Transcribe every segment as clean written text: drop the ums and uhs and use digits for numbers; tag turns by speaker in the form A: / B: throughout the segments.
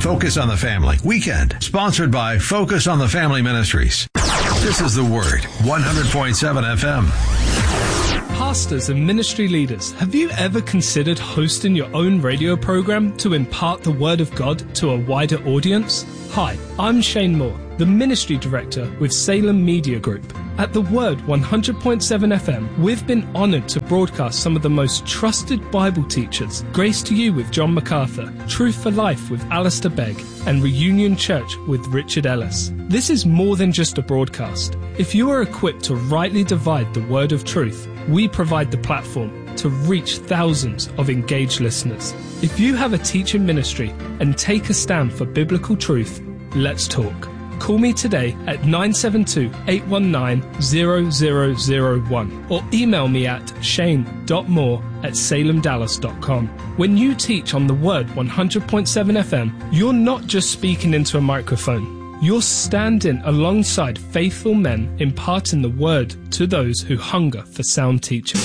A: Focus on the Family Weekend, sponsored by Focus on the Family Ministries. This is The Word, 100.7 FM.
B: Pastors and ministry leaders, have you ever considered hosting your own radio program to impart the Word of God to a wider audience? Hi, I'm Shane Moore, the Ministry Director with Salem Media Group. At The Word 100.7 FM, we've been honored to broadcast some of the most trusted Bible teachers. Grace to You with John MacArthur, Truth for Life with Alistair Begg, and Reunion Church with Richard Ellis. This is more than just a broadcast. If you are equipped to rightly divide the word of truth, we provide the platform to reach thousands of engaged listeners. If you have a teaching ministry and take a stand for biblical truth, let's talk. Call me today at 972-819-0001 or email me at shane.moore@salemdallas.com. When you teach on the Word 100.7 FM, you're not just speaking into a microphone. You're standing alongside faithful men imparting the Word to those who hunger for sound teaching.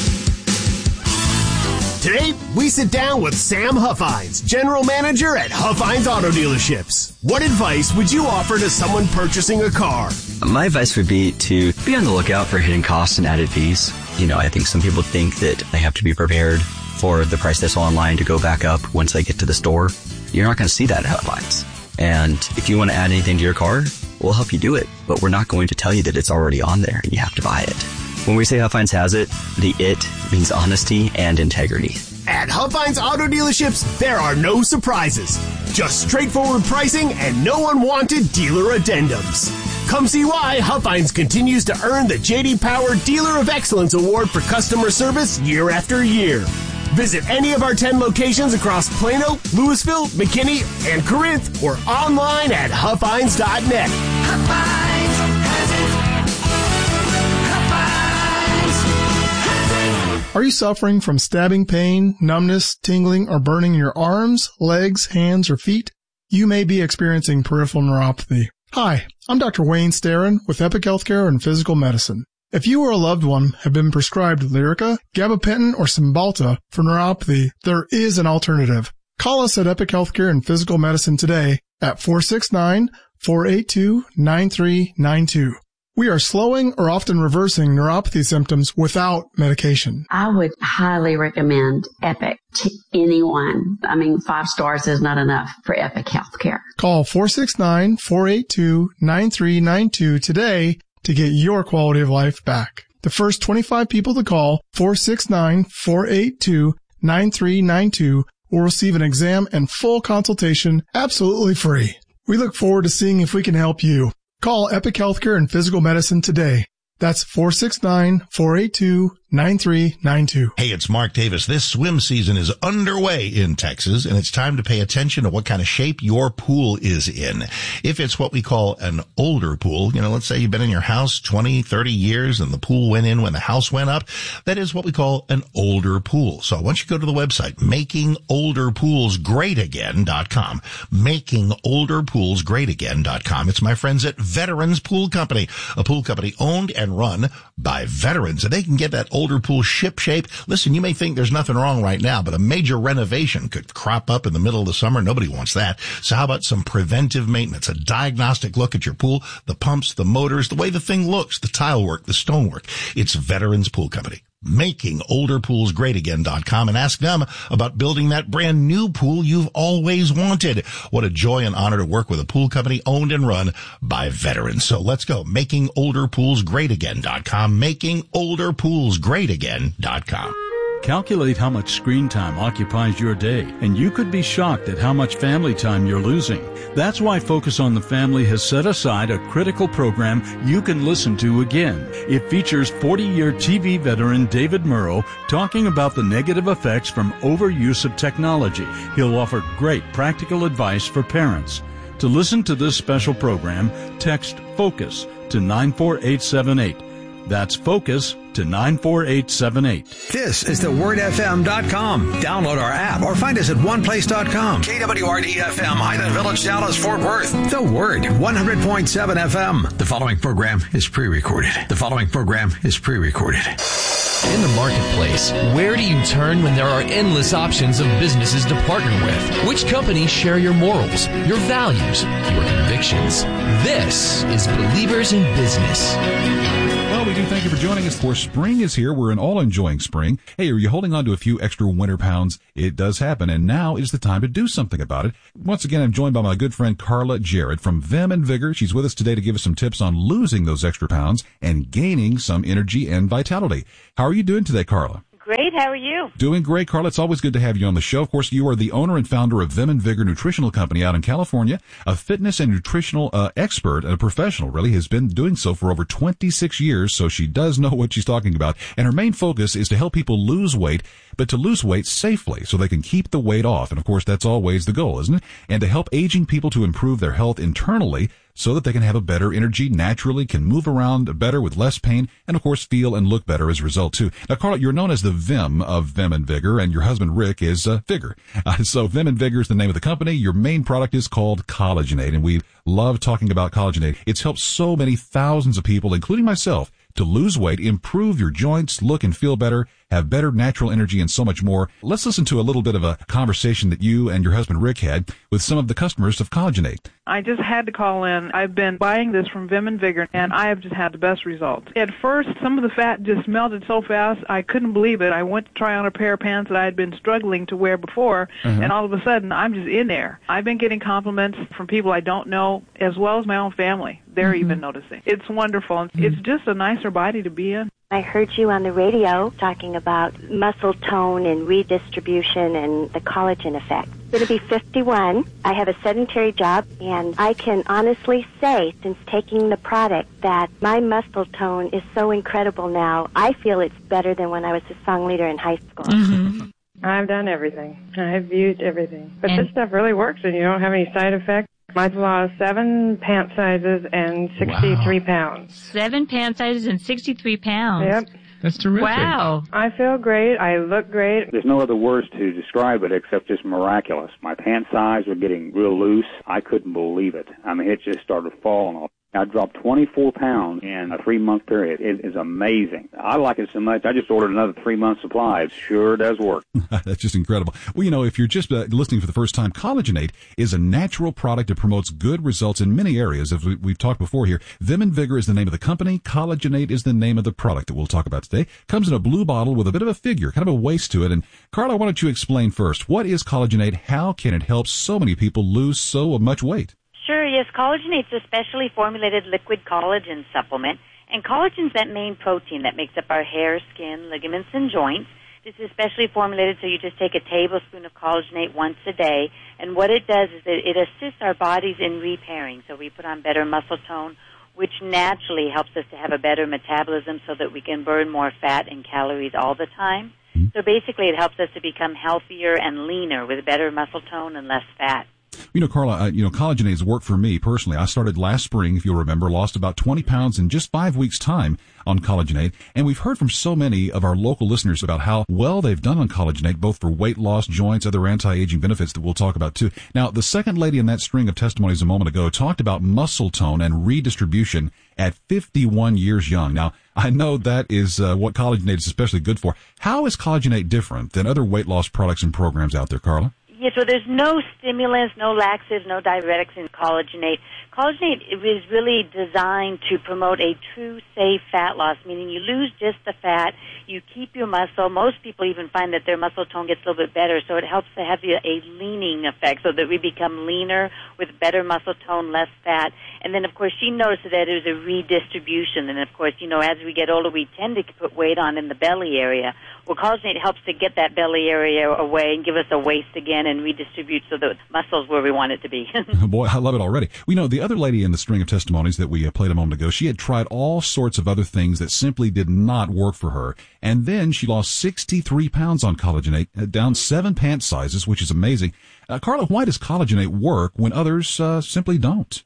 C: Today, we sit down with Sam Huffines, General Manager at Huffines Auto Dealerships. What advice would you offer to someone purchasing a car?
D: My advice would be to be on the lookout for hidden costs and added fees. I think some people think that they have to be prepared for the price they saw online to go back up once they get to the store. You're not going to see that at Huffines. And if you want to add anything to your car, we'll help you do it. But we're not going to tell you that it's already on there and you have to buy it. When we say Huffines has it, the it means honesty and integrity.
C: At Huffines Auto Dealerships, there are no surprises. Just straightforward pricing and no unwanted dealer addendums. Come see why Huffines continues to earn the J.D. Power Dealer of Excellence Award for customer service year after year. Visit any of our 10 locations across Plano, Louisville, McKinney, and Corinth or online at Huffines.net.
E: Huffines has it.
F: Are you suffering from stabbing pain, numbness, tingling, or burning in your arms, legs, hands, or feet? You may be experiencing peripheral neuropathy. Hi, I'm Dr. Wayne Starrin with Epic Healthcare and Physical Medicine. If you or a loved one have been prescribed Lyrica, gabapentin, or Cymbalta for neuropathy, there is an alternative. Call us at Epic Healthcare and Physical Medicine today at 469-482-9392. We are slowing or often reversing neuropathy symptoms without medication.
G: I would highly recommend Epic to anyone. 5 stars is not enough for Epic Healthcare.
F: Call 469-482-9392 today to get your quality of life back. The first 25 people to call 469-482-9392 will receive an exam and full consultation absolutely free. We look forward to seeing if we can help you. Call Epic Healthcare and Physical Medicine today. That's 469-482-9392.
H: Hey, it's Mark Davis. This swim season is underway in Texas, and it's time to pay attention to what kind of shape your pool is in. If it's what we call an older pool, let's say you've been in your house 20, 30 years and the pool went in when the house went up, that is what we call an older pool. So I want you to go to the website, makingolderpoolsgreatagain.com. Makingolderpoolsgreatagain.com. It's my friends at Veterans Pool Company, a pool company owned and run by veterans, and they can get that older pool ship shape. Listen, you may think there's nothing wrong right now, but a major renovation could crop up in the middle of the summer. Nobody wants that. So how about some preventive maintenance, a diagnostic look at your pool, the pumps, the motors, the way the thing looks, the tile work, the stone work. It's Veterans Pool Company. Makingolderpoolsgreatagain.com, and ask them about building that brand new pool you've always wanted. What a joy and honor to work with a pool company owned and run by veterans. So let's go. Makingolderpoolsgreatagain.com. Makingolderpoolsgreatagain.com.
I: Calculate how much screen time occupies your day, and you could be shocked at how much family time you're losing. That's why Focus on the Family has set aside a critical program you can listen to again. It features 40-year TV veteran David Murrow talking about the negative effects from overuse of technology. He'll offer great practical advice for parents. To listen to this special program, text FOCUS to 94878. That's FOCUS to 94878.
A: This is thewordfm.com. Download our app or find us at oneplace.com. KWRD-FM, Highland Village, Dallas, Fort Worth. The Word, 100.7 FM. The following program is pre-recorded.
J: In the marketplace, where do you turn when there are endless options of businesses to partner with? Which companies share your morals, your values, your convictions? This is Believers in Business.
K: Well, we do thank you for joining us. For spring is here. We're all enjoying spring. Hey, are you holding on to a few extra winter pounds? It does happen, and now is the time to do something about it. Once again, I'm joined by my good friend Carla Jarrett from Vim and Vigor. She's with us today to give us some tips on losing those extra pounds and gaining some energy and vitality. How are you doing today, Carla?
L: Great. How are you?
K: Doing great, Carla. It's always good to have you on the show. Of course, you are the owner and founder of Vim and Vigor Nutritional Company out in California. A fitness and nutritional expert and a professional, really, has been doing so for over 26 years, so she does know what she's talking about. And her main focus is to help people lose weight, but to lose weight safely so they can keep the weight off. And, of course, that's always the goal, isn't it? And to help aging people to improve their health internally so that they can have a better energy naturally, can move around better with less pain, and of course feel and look better as a result too. Now, Carla, you're known as the Vim of Vim and Vigor, and your husband Rick is Vigor. So Vim and Vigor is the name of the company. Your main product is called Collagenate, and we love talking about Collagenate. It's helped so many thousands of people, including myself, to lose weight, improve your joints, look and feel better, have better natural energy, and so much more. Let's listen to a little bit of a conversation that you and your husband Rick had with some of the customers of Collagenate.
M: I just had to call in. I've been buying this from Vim and Vigor, and I have just had the best results. At first, some of the fat just melted so fast, I couldn't believe it. I went to try on a pair of pants that I had been struggling to wear before, and all of a sudden, I'm just in there. I've been getting compliments from people I don't know, as well as my own family. They're even noticing. It's wonderful. It's just a nicer body to be in.
N: I heard you on the radio talking about muscle tone and redistribution and the collagen effect. I'm going to be 51. I have a sedentary job, and I can honestly say, since taking the product, that my muscle tone is so incredible now. I feel it's better than when I was a song leader in high school.
O: I've done everything. I've used everything. But this stuff really works, and you don't have any side effects. I've lost 7 pant sizes and 63 pounds.
P: 7 pant sizes and 63 pounds.
O: Yep.
Q: That's terrific.
P: Wow.
O: I feel great. I look great.
R: There's no other words to describe it except just miraculous. My pant size were getting real loose. I couldn't believe it. I mean, it just started falling off. I dropped 24 pounds in a 3-month period. It is amazing. I like it so much, I just ordered another 3-month supply. It sure does work.
K: That's just incredible. Well, you know, if you're just listening for the first time, Collagenate is a natural product that promotes good results in many areas. As we've talked before here, Vim and Vigor is the name of the company. Collagenate is the name of the product that we'll talk about today. Comes in a blue bottle with a bit of a figure, kind of a waist to it. And Carla, why don't you explain first, what is Collagenate? How can it help so many people lose so much weight?
L: Sure, yes. Collagenate's a specially formulated liquid collagen supplement, and collagen's that main protein that makes up our hair, skin, ligaments, and joints. This is specially formulated so you just take a tablespoon of collagenate once a day, and what it does is it assists our bodies in repairing. So we put on better muscle tone, which naturally helps us to have a better metabolism so that we can burn more fat and calories all the time. So basically it helps us to become healthier and leaner with better muscle tone and less fat.
K: You know, Carla, Collagenate has worked for me personally. I started last spring, if you'll remember, lost about 20 pounds in just 5 weeks' time on Collagenate. And we've heard from so many of our local listeners about how well they've done on Collagenate, both for weight loss, joints, other anti-aging benefits that we'll talk about too. Now, the second lady in that string of testimonies a moment ago talked about muscle tone and redistribution at 51 years young. Now, I know that is what Collagenate is especially good for. How is Collagenate different than other weight loss products and programs out there, Carla?
L: Yeah, so there's no stimulants, no laxatives, no diuretics in Collagenate. Collagenate is really designed to promote a true, safe fat loss, meaning you lose just the fat, you keep your muscle. Most people even find that their muscle tone gets a little bit better, so it helps to have a leaning effect so that we become leaner with better muscle tone, less fat. And then, of course, she noticed that it was a redistribution. And, of course, you know, as we get older, we tend to put weight on in the belly area. Well, Collagenate helps to get that belly area away and give us a waist again and redistribute so the muscle's where we want it to be.
K: Boy, I love it already. We know the other lady in the string of testimonies that we played a moment ago, she had tried all sorts of other things that simply did not work for her. And then she lost 63 pounds on Collagenate, down 7 pant sizes, which is amazing. Carla, why does Collagenate work when others simply don't?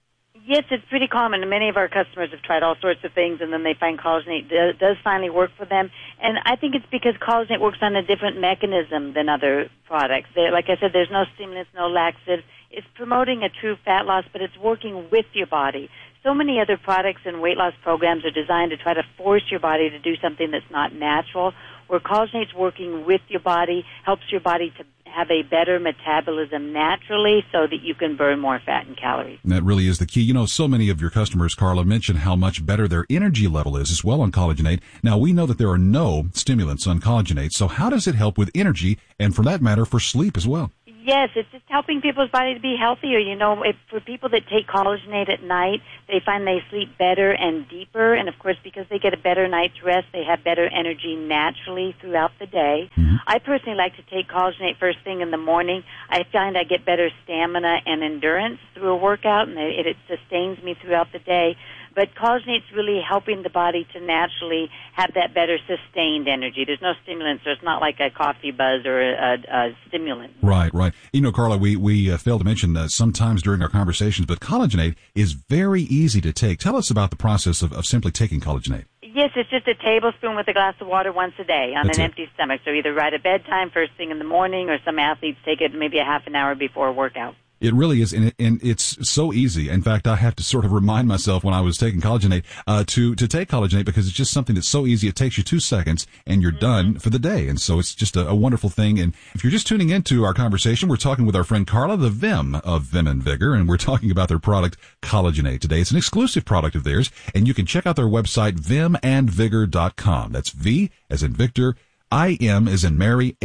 L: Yes, it's pretty common. Many of our customers have tried all sorts of things, and then they find Collagenate does finally work for them. And I think it's because Collagenate works on a different mechanism than other products. Like I said, there's no stimulants, no laxatives. It's promoting a true fat loss, but it's working with your body. So many other products and weight loss programs are designed to try to force your body to do something that's not natural, where Collagenate's working with your body, helps your body to have a better metabolism naturally so that you can burn more fat and calories.
K: And that really is the key. You know, so many of your customers, Carla, mention how much better their energy level is as well on Collagenate. Now, we know that there are no stimulants on Collagenate, so how does it help with energy and, for that matter, for sleep as well?
L: Yes, it's just helping people's body to be healthier. You know, for people that take Collagenate at night, they find they sleep better and deeper. And, of course, because they get a better night's rest, they have better energy naturally throughout the day. Mm-hmm. I personally like to take Collagenate first thing in the morning. I find I get better stamina and endurance through a workout, and it sustains me throughout the day. But Collagenate's really helping the body to naturally have that better sustained energy. There's no stimulants, so it's not like a coffee buzz or a stimulant.
K: Right, right. You know, Carla, we failed to mention sometimes during our conversations, but Collagenate is very easy to take. Tell us about the process of simply taking Collagenate.
L: Yes, it's just a tablespoon with a glass of water once a day on an empty stomach. So either right at bedtime, first thing in the morning, or some athletes take it maybe a half an hour before a workout.
K: It really is, and it's so easy. In fact, I have to sort of remind myself when I was taking Collagenate to take Collagenate, because it's just something that's so easy. It takes you 2 seconds, and you're done for the day. And so it's just a wonderful thing. And if you're just tuning into our conversation, we're talking with our friend Carla, the Vim of Vim and Vigor, and we're talking about their product Collagenate today. It's an exclusive product of theirs, and you can check out their website, vimandvigor.com. That's V as in Victor, I-M as in Mary,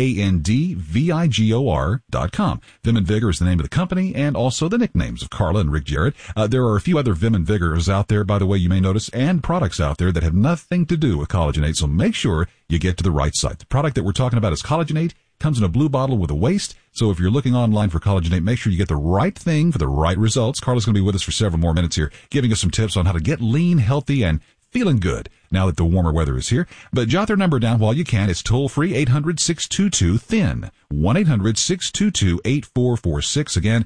K: ANDVIGOR.com. Vim and Vigor is the name of the company and also the nicknames of Carla and Rick Jarrett. There are a few other Vim and Vigors out there, by the way, you may notice, and products out there that have nothing to do with Collagenate, so make sure you get to the right site. The product that we're talking about is Collagenate. Comes in a blue bottle with a waist, so if you're looking online for Collagenate, make sure you get the right thing for the right results. Carla's going to be with us for several more minutes here, giving us some tips on how to get lean, healthy, and feeling good now that the warmer weather is here. But jot their number down while you can. It's toll-free, 800-622-THIN, 1-800-622-8446. Again,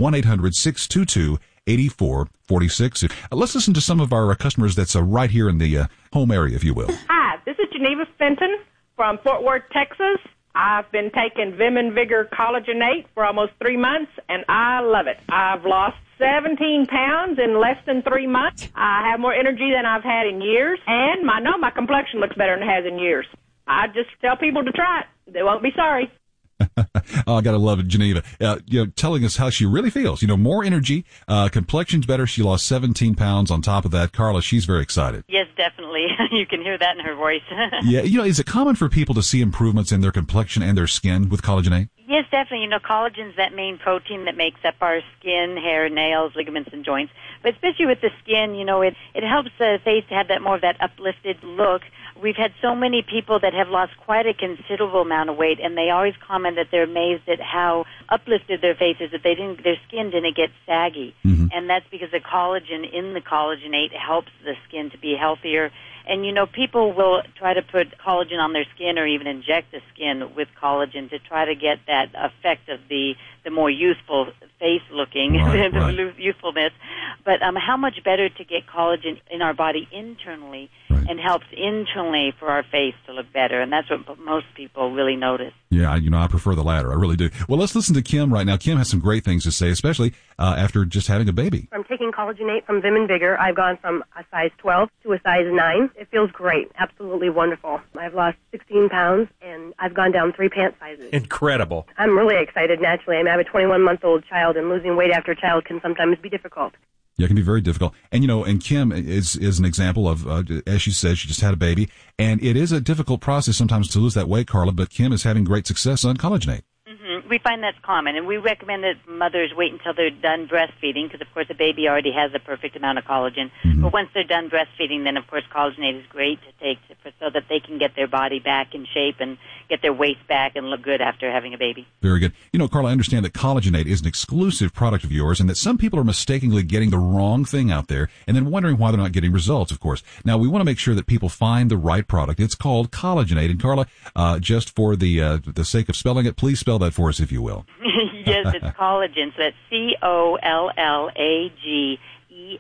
K: 1-800-622-8446. Let's listen to some of our customers that's right here in the home area, if you will.
Q: Hi, this is Geneva Fenton from Fort Worth, Texas. I've been taking Vim and Vigor Collagenate for almost 3 months, and I love it. I've lost 17 pounds in less than 3 months. I have more energy than I've had in years, and I know my complexion looks better than it has in years. I just tell people to try it. They won't be sorry.
K: Oh, I gotta love it, Geneva. Telling us how she really feels. More energy, complexion's better. She lost 17 pounds on top of that. Carla, she's very excited.
L: Yes, definitely. You can hear that in her voice.
K: Yeah, is it common for people to see improvements in their complexion and their skin with Collagenate?
L: Yes, definitely. Collagen's that main protein that makes up our skin, hair, nails, ligaments, and joints. But especially with the skin, it helps the face to have that more of that uplifted look. We've had so many people that have lost quite a considerable amount of weight, and they always comment that they're amazed at how uplifted their face is, that their skin didn't get saggy. Mm-hmm. And that's because the collagen in the Collagenate helps the skin to be healthier. And, people will try to put collagen on their skin or even inject the skin with collagen to try to get that effect of the more youthful face looking, right. Youthfulness. But how much better to get collagen in our body internally and helps internally for our face to look better. And that's what most people really notice.
K: Yeah, I prefer the latter. I really do. Well, let's listen to Kim right now. Kim has some great things to say, especially after just having a baby.
S: I'm taking Collagenate from Vim and Vigor. I've gone from a size 12 to a size 9. It feels great. Absolutely wonderful. I've lost 16 pounds, and I've gone down 3 pant sizes.
T: Incredible.
S: I'm really excited, naturally. I have a 21-month-old child, and losing weight after a child can sometimes be difficult.
K: Yeah, it can be very difficult. And, and Kim is an example of, as she said, she just had a baby. And it is a difficult process sometimes to lose that weight, Carla, but Kim is having great success on Collagenate.
L: Mm-hmm. We find that's common, and we recommend that mothers wait until they're done breastfeeding, because, of course, the baby already has the perfect amount of collagen. Mm-hmm. But once they're done breastfeeding, then, of course, Collagenate is great to take so that they can get their body back in shape and get their waist back and look good after having a baby.
K: Very good. Carla, I understand that Collagenate is an exclusive product of yours and that some people are mistakenly getting the wrong thing out there and then wondering why they're not getting results, of course. Now, we want to make sure that people find the right product. It's called Collagenate. And, Carla, just for the sake of spelling it, please spell that for us, if you will.
L: Yes, it's collagen. So that's Collagenate.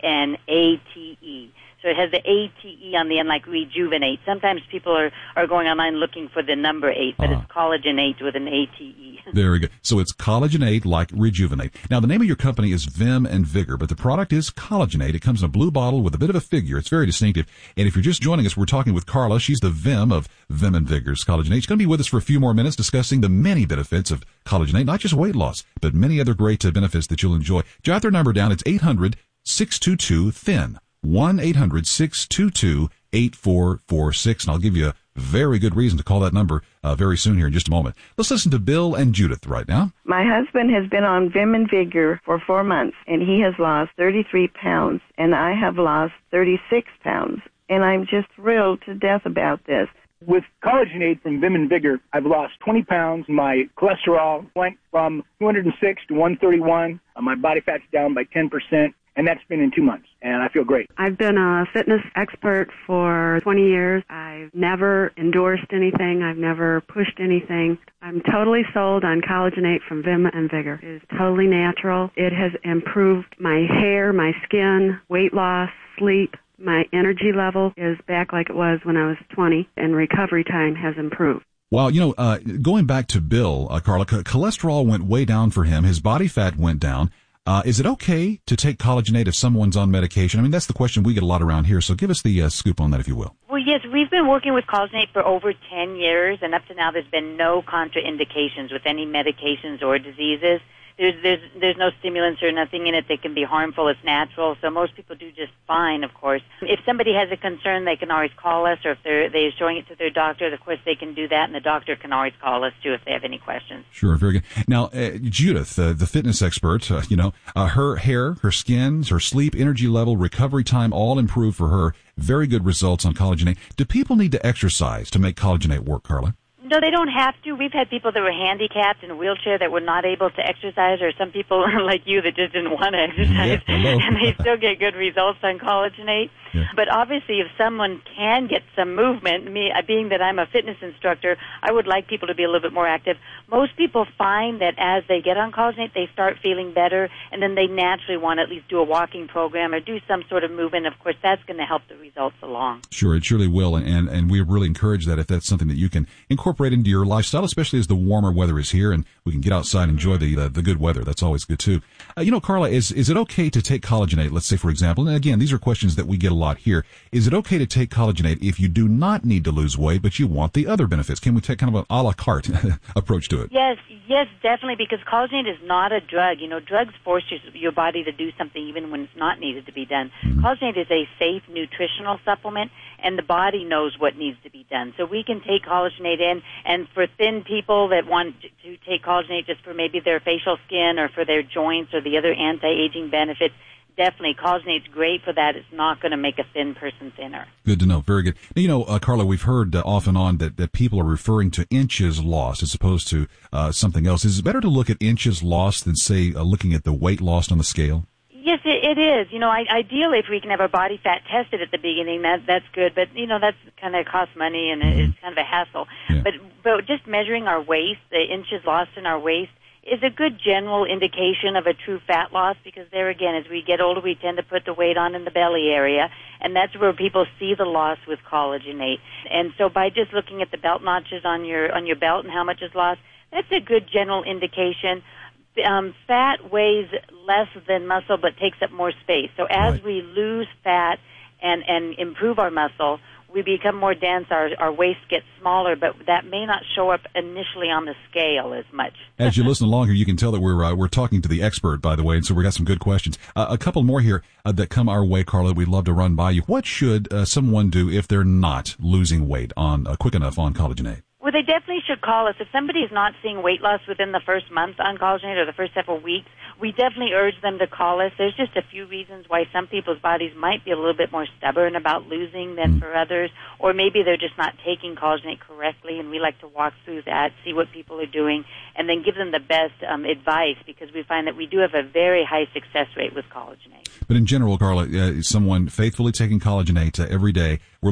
L: R-E-N-A-T-E. So it has the A-T-E on the end, like rejuvenate. Sometimes people are going online looking for the number 8, but it's collagenate with an A-T-E.
K: Very good. So it's collagenate like rejuvenate. Now, the name of your company is Vim and Vigor, but the product is collagenate. It comes in a blue bottle with a bit of a figure. It's very distinctive. And if you're just joining us, we're talking with Carla. She's the Vim of Vim and Vigor's collagenate. She's going to be with us for a few more minutes discussing the many benefits of collagenate, not just weight loss, but many other great benefits that you'll enjoy. Jot their number down. It's 800-622-THIN. 1-800-622-8446. And I'll give you a very good reason to call that number very soon here in just a moment. Let's listen to Bill and Judith right now.
T: My husband has been on Vim and Vigor for 4 months, and he has lost 33 pounds, and I have lost 36 pounds. And I'm just thrilled to death about this.
U: With collagenate from Vim and Vigor, I've lost 20 pounds. My cholesterol went from 206 to 131. My body fat's down by 10%. And that's been in 2 months, and I feel great.
V: I've been a fitness expert for 20 years. I've never endorsed anything. I've never pushed anything. I'm totally sold on collagenate from Vim and Vigor. It is totally natural. It has improved my hair, my skin, weight loss, sleep. My energy level is back like it was when I was 20, and recovery time has improved.
K: Well, going back to Bill, Carla, cholesterol went way down for him. His body fat went down. Is it okay to take collagenate if someone's on medication? I mean, that's the question we get a lot around here, so give us the scoop on that, if you will.
L: Well, yes, we've been working with collagenate for over 10 years, and up to now there's been no contraindications with any medications or diseases. There's no stimulants or nothing in it that can be harmful. It's natural, so most people do just fine, of course. If somebody has a concern, they can always call us, or if they're showing it to their doctor, of course they can do that, and the doctor can always call us, too, if they have any questions.
K: Sure, very good. Now, Judith, the fitness expert, her hair, her skin, her sleep, energy level, recovery time, all improved for her. Very good results on collagenate. Do people need to exercise to make collagenate work, Carla?
L: No, they don't have to. We've had people that were handicapped in a wheelchair that were not able to exercise, or some people like you that just didn't want to exercise, and they still get good results on collagenate. Yeah. But obviously, if someone can get some movement, me being that I'm a fitness instructor, I would like people to be a little bit more active. Most people find that as they get on collagenate, they start feeling better, and then they naturally want to at least do a walking program or do some sort of movement. Of course, that's going to help the results along.
K: Sure, it surely will, and we really encourage that if that's something that you can incorporate into your lifestyle, especially as the warmer weather is here and we can get outside and enjoy the good weather. That's always good too. Carla, is it okay to take collagenate? Let's say, for example, and again, these are questions that we get a lot here. Is it okay to take collagenate if you do not need to lose weight, but you want the other benefits? Can we take kind of an a la carte approach to it?
L: Yes, definitely, because collagenate is not a drug. Drugs force your body to do something even when it's not needed to be done. Mm-hmm. Collagenate is a safe nutritional supplement, and the body knows what needs to be done. So we can take collagenate in, and for thin people that want to take collagenate just for maybe their facial skin or for their joints or the other anti-aging benefits, definitely, collagenate's great for that. It's not going to make a thin person thinner.
K: Good to know. Very good. Now, Carla, we've heard off and on that people are referring to inches lost as opposed to something else. Is it better to look at inches lost than, say, looking at the weight lost on the scale?
L: Yes, it is. Ideally, if we can have our body fat tested at the beginning, that's good. But, that's kind of costs money and it's kind of a hassle. Yeah. But just measuring our waist, the inches lost in our waist, is a good general indication of a true fat loss, because there again, as we get older, we tend to put the weight on in the belly area, and that's where people see the loss with collagenate. And so by just looking at the belt notches on your belt and how much is lost, that's a good general indication. Fat weighs less than muscle but takes up more space. So as we lose fat and improve our muscle, we become more dense, our waist gets smaller, but that may not show up initially on the scale as much.
K: As you listen along here, you can tell that we're talking to the expert, by the way, and so we got some good questions. A couple more here that come our way, Carla, we'd love to run by you. What should someone do if they're not losing weight quick enough on collagenate?
L: Well, they definitely should call us. If somebody is not seeing weight loss within the first month on collagenate or the first several weeks, we definitely urge them to call us. There's just a few reasons why some people's bodies might be a little bit more stubborn about losing than for others, or maybe they're just not taking collagenate correctly, and we like to walk through that, see what people are doing, and then give them the best advice, because we find that we do have a very high success rate with collagenate.
K: But in general, Carla, someone faithfully taking collagenate every day, we're